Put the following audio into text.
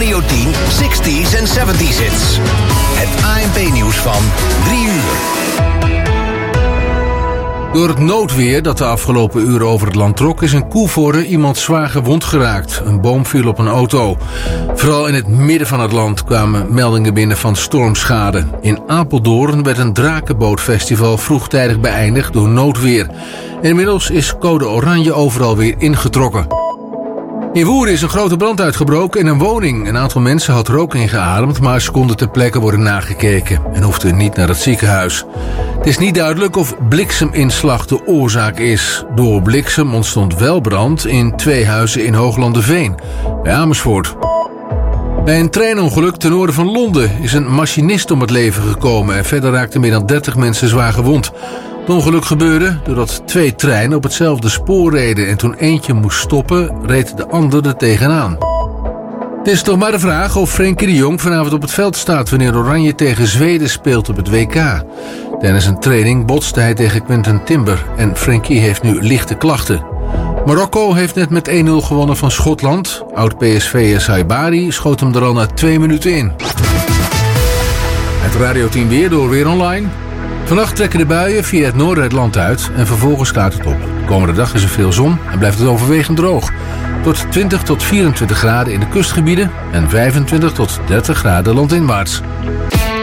Radio 10 60s en 70s hits. Het ANP-nieuws van 3 uur. Door het noodweer dat de afgelopen uren over het land trok, is in Koevoorde iemand zwaar gewond geraakt. Een boom viel op een auto. Vooral in het midden van het land kwamen meldingen binnen van stormschade. In Apeldoorn werd een drakenbootfestival vroegtijdig beëindigd door noodweer. En inmiddels is code oranje overal weer ingetrokken. In Woerden is een grote brand uitgebroken in een woning. Een aantal mensen had rook ingeademd, maar ze konden ter plekke worden nagekeken en hoefden niet naar het ziekenhuis. Het is niet duidelijk of blikseminslag de oorzaak is. Door bliksem ontstond wel brand in 2 huizen in Hooglanderveen, bij Amersfoort. Bij een treinongeluk ten noorden van Londen is een machinist om het leven gekomen en verder raakten meer dan 30 mensen zwaar gewond. Het ongeluk gebeurde doordat 2 treinen op hetzelfde spoor reden en toen eentje moest stoppen, reed de ander er tegenaan. Het is toch maar de vraag of Frenkie de Jong vanavond op het veld staat wanneer Oranje tegen Zweden speelt op het WK. Tijdens een training botste hij tegen Quentin Timber en Frenkie heeft nu lichte klachten. Marokko heeft net met 1-0 gewonnen van Schotland. Oud-PSV'er Saibari schoot hem er al na 2 minuten in. Het Radio 10 weer door Weer Online. Vannacht trekken de buien via het noorden het land uit en vervolgens klaart het op. De komende dag is er veel zon en blijft het overwegend droog. Tot 20 tot 24 graden in de kustgebieden en 25 tot 30 graden landinwaarts.